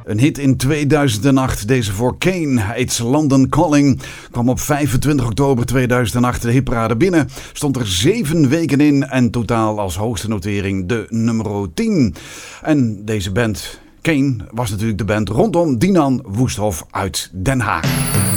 Een hit in 2008, deze voor Kane. It's London Calling. Kwam op 25 oktober 2008 de hitparade binnen. Stond er 7 weken in en totaal als hoogste notering de nummer 10. En deze band, Kane, was natuurlijk de band rondom Dinan Woesthof uit Den Haag.